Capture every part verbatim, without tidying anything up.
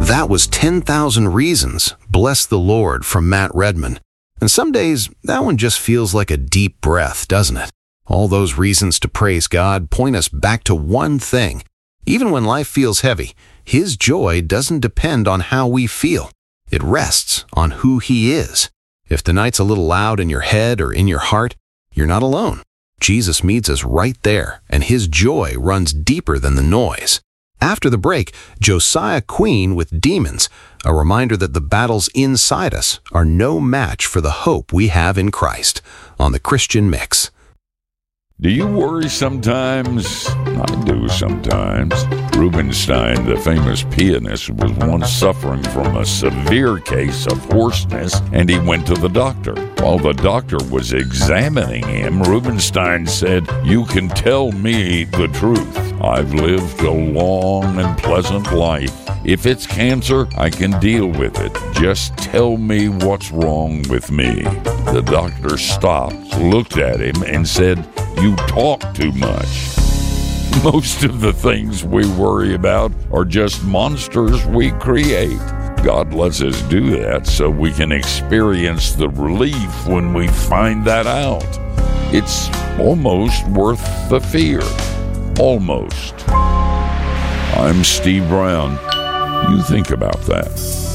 That was ten thousand Reasons, Bless the Lord from Matt Redman. And some days, that one just feels like a deep breath, doesn't it? All those reasons to praise God point us back to one thing. Even when life feels heavy, His joy doesn't depend on how we feel. It rests on who He is. If the night's a little loud in your head or in your heart, you're not alone. Jesus meets us right there, and His joy runs deeper than the noise. After the break, Josiah Queen with Demons, a reminder that the battles inside us are no match for the hope we have in Christ, on the Christian Mix. Do you worry sometimes? I do sometimes. Rubinstein, the famous pianist, was once suffering from a severe case of hoarseness, and he went to the doctor. While the doctor was examining him, Rubinstein said, "You can tell me the truth. I've lived a long and pleasant life. If it's cancer, I can deal with it. Just tell me what's wrong with me." The doctor stopped, looked at him, and said, "You talk too much." Most of the things we worry about are just monsters we create. God lets us do that so we can experience the relief when we find that out. It's almost worth the fear. Almost. I'm Steve Brown. You think about that.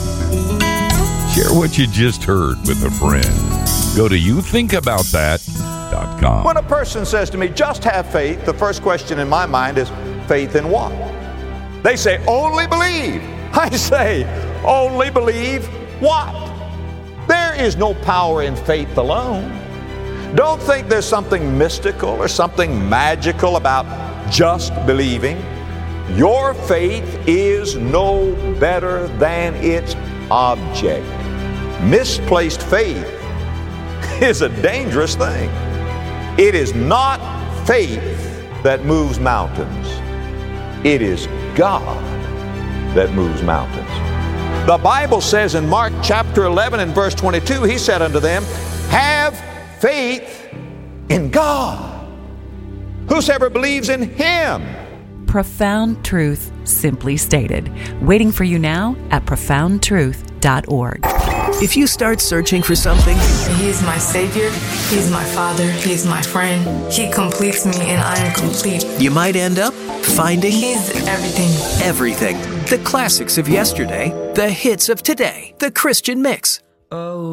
Share what you just heard with a friend. Go to you think about that dot com. When a person says to me, "Just have faith," the first question in my mind is, faith in what? They say, "Only believe." I say, "Only believe what?" There is no power in faith alone. Don't think there's something mystical or something magical about just believing. Your faith is no better than its object. Misplaced faith is a dangerous thing. It is not faith that moves mountains. It is God that moves mountains. The Bible says in Mark chapter eleven and verse twenty-two, He said unto them, "Have faith in God. Whosoever believes in Him." Profound truth simply stated. Waiting for you now at profound truth dot org. If you start searching for something, He's my Savior, He's my Father, He's my friend. He completes me and I am complete. you might end up finding He's everything. everything. The classics of yesterday, the hits of today, the Christian Mix. Oh.